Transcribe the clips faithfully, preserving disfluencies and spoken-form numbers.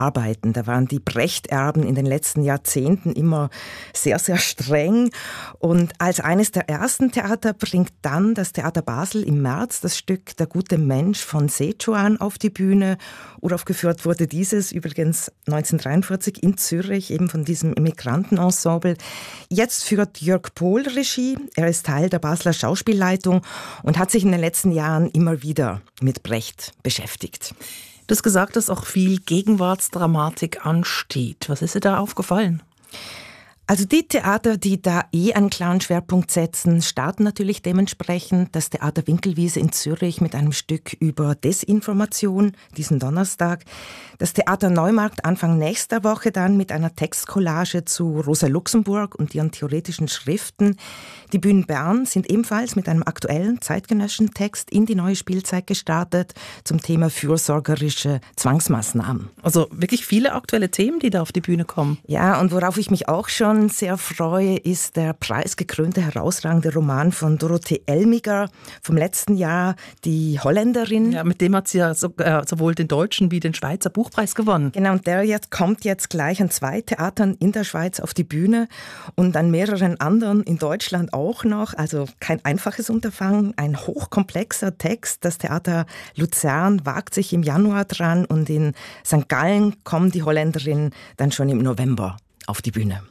arbeiten. Da waren die Brecht-Erben in den letzten Jahrzehnten immer sehr, sehr streng. Und als eines der ersten Theater bringt dann das Theater Basel im März das Stück Der gute Mensch von Sejuan auf die Bühne. Uraufgeführt wurde dieses übrigens neunzehnhundertdreiundvierzig in Zürich, eben von diesem Immigrantenensemble. Jetzt führt Jörg Pohl Regie. Er ist Teil der Basler Schauspielleitung und hat sich in den letzten Jahren immer wieder mit Brecht beschäftigt. Du hast gesagt, dass auch viel Gegenwartsdramatik ansteht. Was ist dir da aufgefallen? Also die Theater, die da eh einen klaren Schwerpunkt setzen, starten natürlich dementsprechend. Das Theater Winkelwiese in Zürich mit einem Stück über Desinformation diesen Donnerstag. Das Theater Neumarkt Anfang nächster Woche dann mit einer Textcollage zu Rosa Luxemburg und ihren theoretischen Schriften. Die Bühnen Bern sind ebenfalls mit einem aktuellen zeitgenössischen Text in die neue Spielzeit gestartet zum Thema fürsorgerische Zwangsmaßnahmen. Also wirklich viele aktuelle Themen, die da auf die Bühne kommen. Ja, und worauf ich mich auch schon sehr freue, ist der preisgekrönte, herausragende Roman von Dorothee Elmiger vom letzten Jahr, Die Holländerin. Ja, mit dem hat sie ja so, äh, sowohl den deutschen wie den Schweizer Buchpreis gewonnen. Genau, und der jetzt kommt jetzt gleich an zwei Theatern in der Schweiz auf die Bühne und an mehreren anderen in Deutschland auch noch. Also kein einfaches Unterfangen, ein hochkomplexer Text. Das Theater Luzern wagt sich im Januar dran und in Sankt Gallen kommt Die Holländerin dann schon im November auf die Bühne.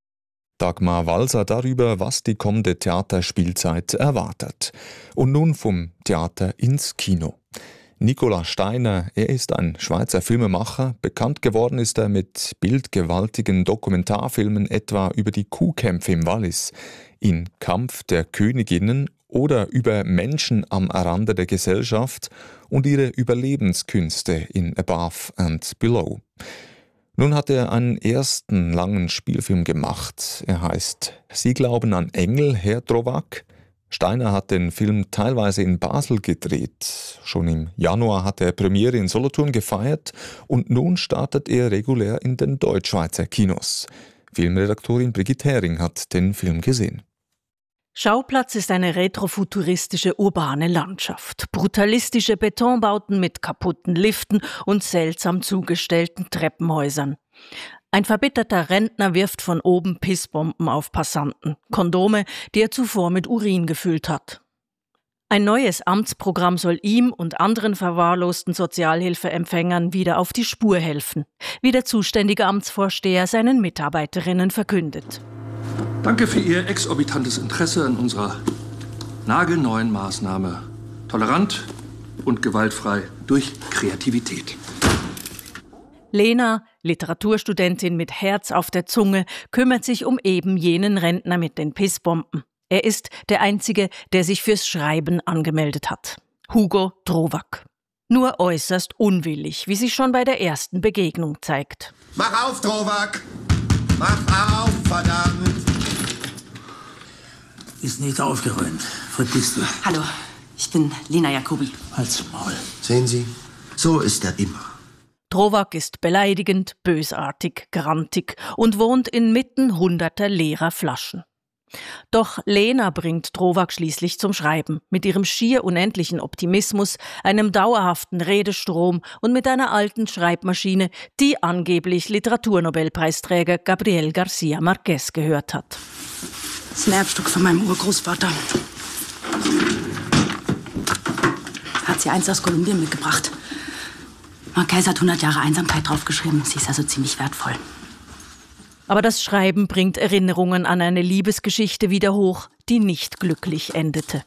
Dagmar Walser darüber, was die kommende Theaterspielzeit erwartet. Und nun vom Theater ins Kino. Nicola Steiner, er ist ein Schweizer Filmemacher. Bekannt geworden ist er mit bildgewaltigen Dokumentarfilmen etwa über die Kuhkämpfe im Wallis, in Kampf der Königinnen oder über Menschen am Rande der Gesellschaft und ihre Überlebenskünste in Above and Below. Nun hat er einen ersten langen Spielfilm gemacht. Er heißt Sie glauben an Engel, Herr Drowak. Steiner hat den Film teilweise in Basel gedreht. Schon im Januar hat er Premiere in Solothurn gefeiert und nun startet er regulär in den Deutschschweizer Kinos. Filmredaktorin Brigitte Hering hat den Film gesehen. Schauplatz ist eine retrofuturistische urbane Landschaft. Brutalistische Betonbauten mit kaputten Liften und seltsam zugestellten Treppenhäusern. Ein verbitterter Rentner wirft von oben Pissbomben auf Passanten. Kondome, die er zuvor mit Urin gefüllt hat. Ein neues Amtsprogramm soll ihm und anderen verwahrlosten Sozialhilfeempfängern wieder auf die Spur helfen, wie der zuständige Amtsvorsteher seinen Mitarbeiterinnen verkündet. Danke für Ihr exorbitantes Interesse an unserer nagelneuen Maßnahme. Tolerant und gewaltfrei durch Kreativität. Lena, Literaturstudentin mit Herz auf der Zunge, kümmert sich um eben jenen Rentner mit den Pissbomben. Er ist der Einzige, der sich fürs Schreiben angemeldet hat. Hugo Drowak. Nur äußerst unwillig, wie sich schon bei der ersten Begegnung zeigt. Mach auf, Drowak! Mach auf, verdammt! Ist nicht aufgeräumt. Verpiss dich. Hallo, ich bin Lena Jacobi. Halt's Maul. Sehen Sie, so ist er immer. Drowak ist beleidigend, bösartig, grantig und wohnt inmitten hunderter leerer Flaschen. Doch Lena bringt Drowak schließlich zum Schreiben, mit ihrem schier unendlichen Optimismus, einem dauerhaften Redestrom und mit einer alten Schreibmaschine, die angeblich Literaturnobelpreisträger Gabriel García Márquez gehört hat. Das ist ein Erbstück von meinem Urgroßvater. Hat sie eins aus Kolumbien mitgebracht. Márquez hat hundert Jahre Einsamkeit draufgeschrieben. Sie ist also ziemlich wertvoll. Aber das Schreiben bringt Erinnerungen an eine Liebesgeschichte wieder hoch, die nicht glücklich endete.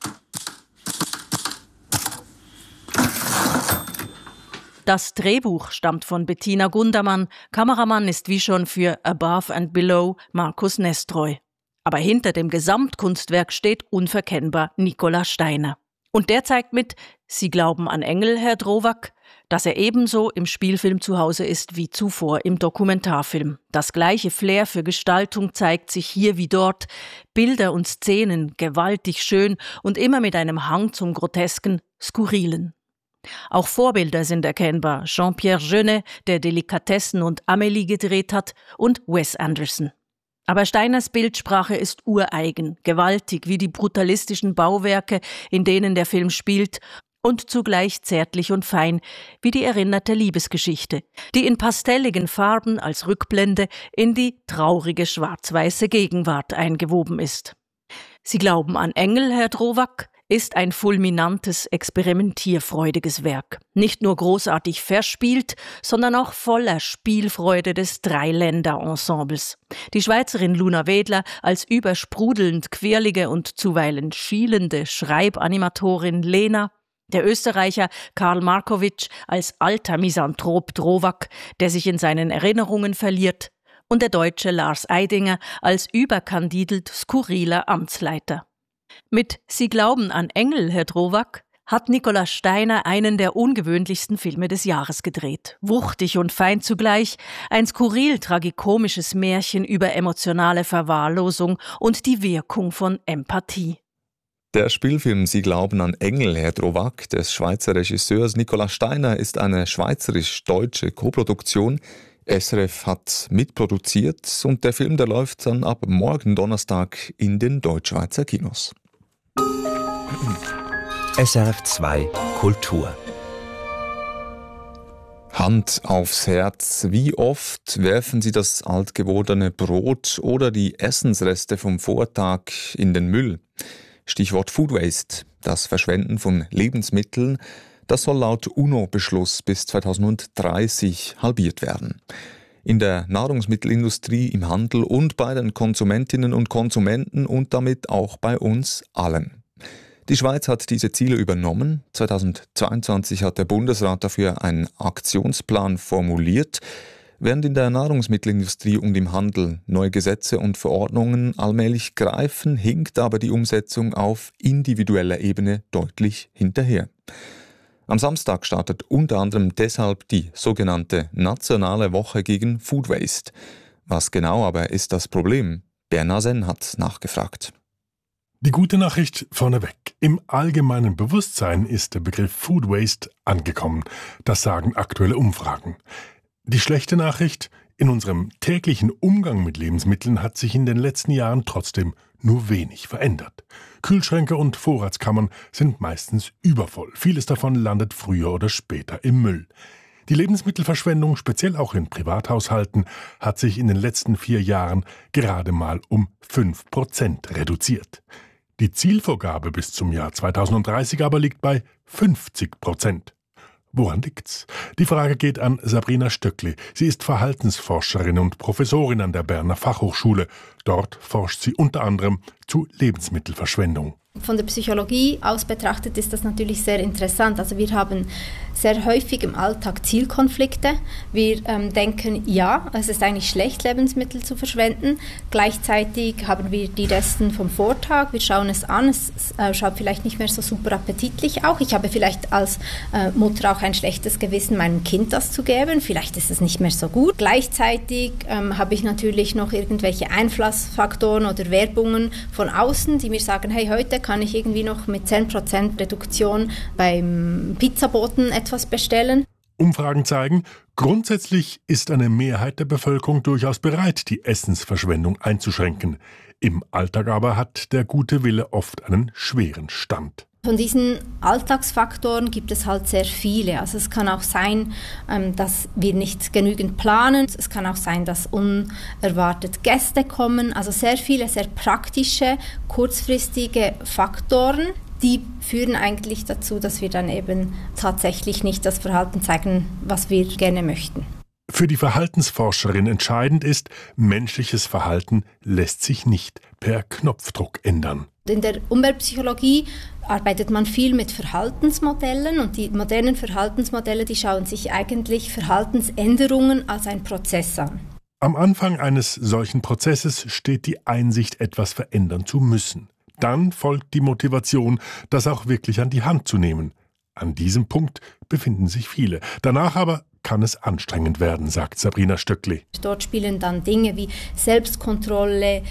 Das Drehbuch stammt von Bettina Gundermann. Kameramann ist wie schon für Above and Below Markus Nestroy. Aber hinter dem Gesamtkunstwerk steht unverkennbar Nicola Steiner. Und der zeigt mit Sie glauben an Engel, Herr Drowak, dass er ebenso im Spielfilm zu Hause ist wie zuvor im Dokumentarfilm. Das gleiche Flair für Gestaltung zeigt sich hier wie dort. Bilder und Szenen gewaltig schön und immer mit einem Hang zum Grotesken, Skurrilen. Auch Vorbilder sind erkennbar. Jean-Pierre Jeunet, der Delikatessen und Amélie gedreht hat, und Wes Anderson. Aber Steiners Bildsprache ist ureigen, gewaltig wie die brutalistischen Bauwerke, in denen der Film spielt, und zugleich zärtlich und fein wie die erinnerte Liebesgeschichte, die in pastelligen Farben als Rückblende in die traurige schwarz-weiße Gegenwart eingewoben ist. Sie glauben an Engel, Herr Drowak, ist ein fulminantes, experimentierfreudiges Werk. Nicht nur großartig verspielt, sondern auch voller Spielfreude des Dreiländer-Ensembles. Die Schweizerin Luna Wedler als übersprudelnd quirlige und zuweilen schielende Schreibanimatorin Lena, der Österreicher Karl Markowitsch als alter Misanthrop Drowak, der sich in seinen Erinnerungen verliert, und der Deutsche Lars Eidinger als überkandidelt skurriler Amtsleiter. Mit Sie glauben an Engel, Herr Drowak, hat Nicola Steiner einen der ungewöhnlichsten Filme des Jahres gedreht. Wuchtig und fein zugleich, ein skurril tragikomisches Märchen über emotionale Verwahrlosung und die Wirkung von Empathie. Der Spielfilm Sie glauben an Engel, Herr Drowak des Schweizer Regisseurs Nicola Steiner ist eine schweizerisch-deutsche Koproduktion. S R F hat mitproduziert und der Film, der läuft dann ab morgen Donnerstag in den Deutschschweizer Kinos. S R F zwei Kultur. Hand aufs Herz, wie oft werfen Sie das altgewordene Brot oder die Essensreste vom Vortag in den Müll? Stichwort Food Waste, das Verschwenden von Lebensmitteln, das soll laut UNO-Beschluss bis zweitausenddreißig halbiert werden. In der Nahrungsmittelindustrie, im Handel und bei den Konsumentinnen und Konsumenten und damit auch bei uns allen. Die Schweiz hat diese Ziele übernommen. zweitausendzweiundzwanzig hat der Bundesrat dafür einen Aktionsplan formuliert. Während in der Nahrungsmittelindustrie und im Handel neue Gesetze und Verordnungen allmählich greifen, hinkt aber die Umsetzung auf individueller Ebene deutlich hinterher. Am Samstag startet unter anderem deshalb die sogenannte Nationale Woche gegen Food Waste. Was genau aber ist das Problem? Bernhard Senn hat nachgefragt. Die gute Nachricht vorneweg. Im allgemeinen Bewusstsein ist der Begriff Food Waste angekommen. Das sagen aktuelle Umfragen. Die schlechte Nachricht: In unserem täglichen Umgang mit Lebensmitteln hat sich in den letzten Jahren trotzdem nur wenig verändert. Kühlschränke und Vorratskammern sind meistens übervoll. Vieles davon landet früher oder später im Müll. Die Lebensmittelverschwendung, speziell auch in Privathaushalten, hat sich in den letzten vier Jahren gerade mal um fünf Prozent reduziert. Die Zielvorgabe bis zum Jahr zweitausenddreißig aber liegt bei fünfzig Prozent. Woran liegt's? Die Frage geht an Sabrina Stöckli. Sie ist Verhaltensforscherin und Professorin an der Berner Fachhochschule. Dort forscht sie unter anderem zu Lebensmittelverschwendung. Von der Psychologie aus betrachtet ist das natürlich sehr interessant. Also wir haben sehr häufig im Alltag Zielkonflikte. Wir ähm, denken, ja, es ist eigentlich schlecht, Lebensmittel zu verschwenden. Gleichzeitig haben wir die Resten vom Vortag. Wir schauen es an. Es äh, schaut vielleicht nicht mehr so super appetitlich auch. Ich habe vielleicht als äh, Mutter auch ein schlechtes Gewissen, meinem Kind das zu geben. Vielleicht ist es nicht mehr so gut. Gleichzeitig ähm, habe ich natürlich noch irgendwelche Einflussfaktoren oder Werbungen von außen, die mir sagen, hey, heute kann ich irgendwie noch mit zehn Prozent Reduktion beim Pizzaboten etwas bestellen. Umfragen zeigen, grundsätzlich ist eine Mehrheit der Bevölkerung durchaus bereit, die Essensverschwendung einzuschränken. Im Alltag aber hat der gute Wille oft einen schweren Stand. Von diesen Alltagsfaktoren gibt es halt sehr viele. Also es kann auch sein, dass wir nicht genügend planen. Es kann auch sein, dass unerwartet Gäste kommen. Also sehr viele, sehr praktische, kurzfristige Faktoren, die führen eigentlich dazu, dass wir dann eben tatsächlich nicht das Verhalten zeigen, was wir gerne möchten. Für die Verhaltensforscherin entscheidend ist, menschliches Verhalten lässt sich nicht per Knopfdruck ändern. In der Umweltpsychologie arbeitet man viel mit Verhaltensmodellen und die modernen Verhaltensmodelle, die schauen sich eigentlich Verhaltensänderungen als ein Prozess an. Am Anfang eines solchen Prozesses steht die Einsicht, etwas verändern zu müssen. Dann folgt die Motivation, das auch wirklich an die Hand zu nehmen. An diesem Punkt befinden sich viele. Danach aber kann es anstrengend werden, sagt Sabrina Stöckli. Dort spielen dann Dinge wie Selbstkontrolle,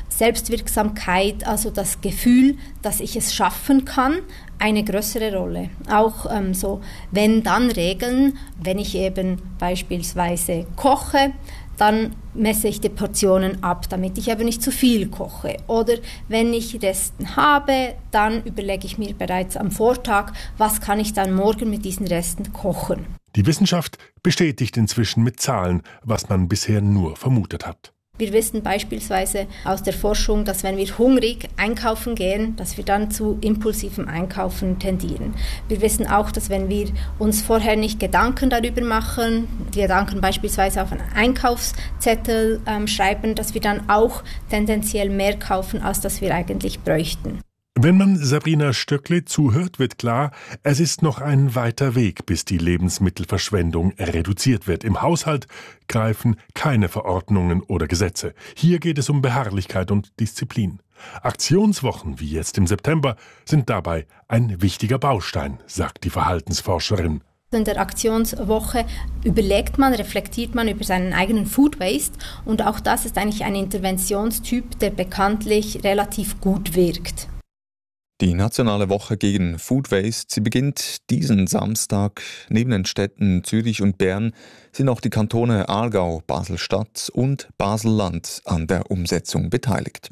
Selbstwirksamkeit, also das Gefühl, dass ich es schaffen kann, eine größere Rolle. Auch ähm, so Wenn-Dann-Regeln, wenn ich eben beispielsweise koche, dann messe ich die Portionen ab, damit ich aber nicht zu viel koche. Oder wenn ich Resten habe, dann überlege ich mir bereits am Vortag, was kann ich dann morgen mit diesen Resten kochen. Die Wissenschaft bestätigt inzwischen mit Zahlen, was man bisher nur vermutet hat. Wir wissen beispielsweise aus der Forschung, dass wenn wir hungrig einkaufen gehen, dass wir dann zu impulsivem Einkaufen tendieren. Wir wissen auch, dass wenn wir uns vorher nicht Gedanken darüber machen, die Gedanken beispielsweise auf einen Einkaufszettel ähm, schreiben, dass wir dann auch tendenziell mehr kaufen, als dass wir eigentlich bräuchten. Wenn man Sabrina Stöckle zuhört, wird klar, es ist noch ein weiter Weg, bis die Lebensmittelverschwendung reduziert wird. Im Haushalt greifen keine Verordnungen oder Gesetze. Hier geht es um Beharrlichkeit und Disziplin. Aktionswochen wie jetzt im September sind dabei ein wichtiger Baustein, sagt die Verhaltensforscherin. In der Aktionswoche überlegt man, reflektiert man über seinen eigenen Food Waste und auch das ist eigentlich ein Interventionstyp, der bekanntlich relativ gut wirkt. Die nationale Woche gegen Food Waste, sie beginnt diesen Samstag. Neben den Städten Zürich und Bern sind auch die Kantone Aargau, Basel-Stadt und Basel-Land an der Umsetzung beteiligt.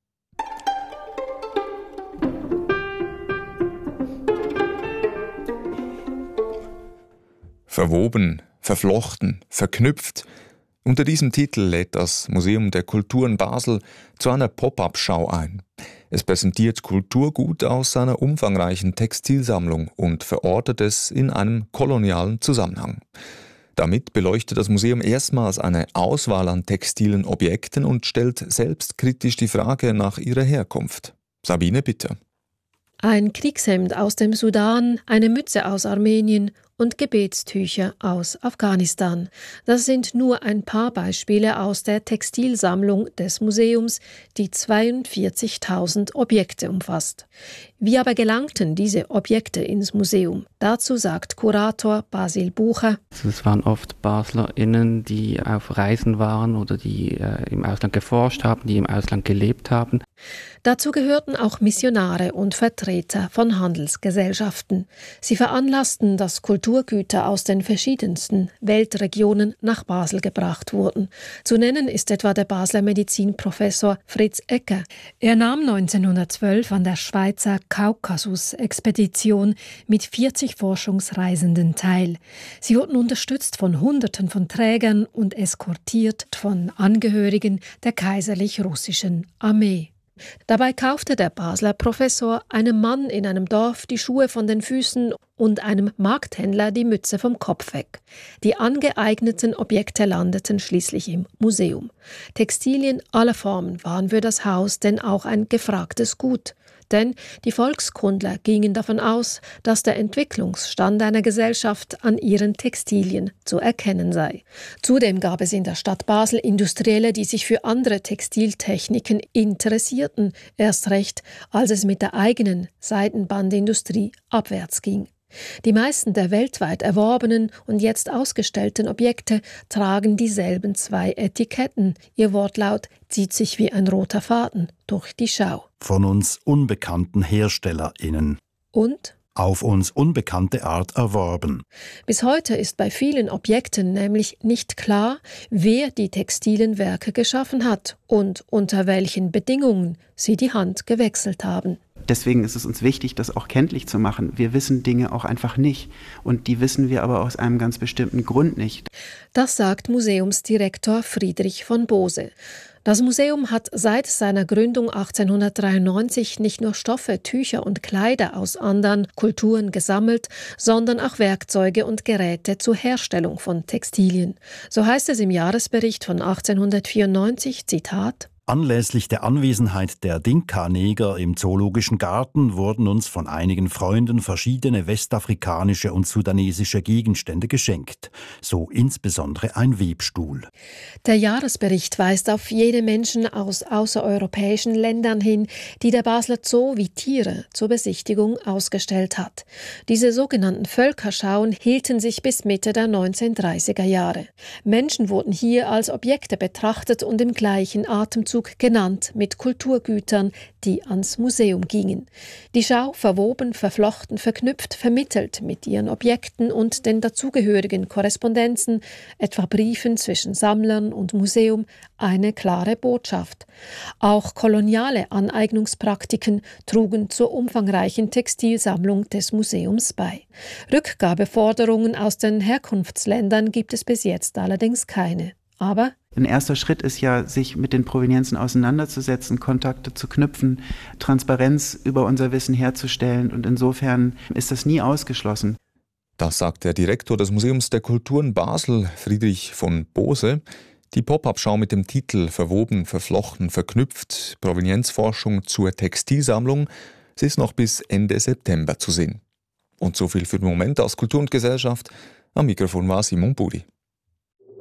Verwoben, verflochten, verknüpft. Unter diesem Titel lädt das Museum der Kulturen Basel zu einer Pop-up-Schau ein. Es präsentiert Kulturgut aus seiner umfangreichen Textilsammlung und verortet es in einem kolonialen Zusammenhang. Damit beleuchtet das Museum erstmals eine Auswahl an textilen Objekten und stellt selbstkritisch die Frage nach ihrer Herkunft. Sabine, bitte. Ein Kriegshemd aus dem Sudan, eine Mütze aus Armenien und Gebetstücher aus Afghanistan. Das sind nur ein paar Beispiele aus der Textilsammlung des Museums, die zweiundvierzigtausend Objekte umfasst. Wie aber gelangten diese Objekte ins Museum? Dazu sagt Kurator Basil Bucher: Es waren oft BaslerInnen, die auf Reisen waren oder die äh, im Ausland geforscht haben, die im Ausland gelebt haben. Dazu gehörten auch Missionare und Vertreter von Handelsgesellschaften. Sie veranlassten, dass Kulturgüter aus den verschiedensten Weltregionen nach Basel gebracht wurden. Zu nennen ist etwa der Basler Medizinprofessor Fritz Ecker. Er nahm neunzehnhundertzwölf an der Schweizer Kaukasus-Expedition mit vierzig Forschungsreisenden teil. Sie wurden unterstützt von Hunderten von Trägern und eskortiert von Angehörigen der kaiserlich-russischen Armee. Dabei kaufte der Basler Professor einem Mann in einem Dorf die Schuhe von den Füßen und einem Markthändler die Mütze vom Kopf weg. Die angeeigneten Objekte landeten schließlich im Museum. Textilien aller Formen waren für das Haus denn auch ein gefragtes Gut. Denn die Volkskundler gingen davon aus, dass der Entwicklungsstand einer Gesellschaft an ihren Textilien zu erkennen sei. Zudem gab es in der Stadt Basel Industrielle, die sich für andere Textiltechniken interessierten, erst recht, als es mit der eigenen Seidenbandindustrie abwärts ging. Die meisten der weltweit erworbenen und jetzt ausgestellten Objekte tragen dieselben zwei Etiketten. Ihr Wortlaut zieht sich wie ein roter Faden durch die Schau. Von uns unbekannten HerstellerInnen. Und? Auf uns unbekannte Art erworben. Bis heute ist bei vielen Objekten nämlich nicht klar, wer die textilen Werke geschaffen hat und unter welchen Bedingungen sie die Hand gewechselt haben. Deswegen ist es uns wichtig, das auch kenntlich zu machen. Wir wissen Dinge auch einfach nicht. Und die wissen wir aber aus einem ganz bestimmten Grund nicht. Das sagt Museumsdirektor Friedrich von Bose. Das Museum hat seit seiner Gründung achtzehnhundertdreiundneunzig nicht nur Stoffe, Tücher und Kleider aus anderen Kulturen gesammelt, sondern auch Werkzeuge und Geräte zur Herstellung von Textilien. So heißt es im Jahresbericht von achtzehnhundertvierundneunzig, Zitat: Anlässlich der Anwesenheit der Dinka-Neger im Zoologischen Garten wurden uns von einigen Freunden verschiedene westafrikanische und sudanesische Gegenstände geschenkt, so insbesondere ein Webstuhl. Der Jahresbericht weist auf jene Menschen aus außereuropäischen Ländern hin, die der Basler Zoo wie Tiere zur Besichtigung ausgestellt hat. Diese sogenannten Völkerschauen hielten sich bis Mitte der neunzehnhundertdreißiger Jahre. Menschen wurden hier als Objekte betrachtet und im gleichen Atemzug Auszug genannt mit Kulturgütern, die ans Museum gingen. Die Schau verwoben, verflochten, verknüpft, vermittelt mit ihren Objekten und den dazugehörigen Korrespondenzen, etwa Briefen zwischen Sammlern und Museum, eine klare Botschaft. Auch koloniale Aneignungspraktiken trugen zur umfangreichen Textilsammlung des Museums bei. Rückgabeforderungen aus den Herkunftsländern gibt es bis jetzt allerdings keine. Aber ein erster Schritt ist ja, sich mit den Provenienzen auseinanderzusetzen, Kontakte zu knüpfen, Transparenz über unser Wissen herzustellen. Und insofern ist das nie ausgeschlossen. Das sagt der Direktor des Museums der Kulturen Basel, Friedrich von Bose. Die Pop-up-Schau mit dem Titel »Verwoben, verflochten, verknüpft. Provenienzforschung zur Textilsammlung« sie ist noch bis Ende September zu sehen. Und so viel für den Moment aus Kultur und Gesellschaft. Am Mikrofon war Simon Buri.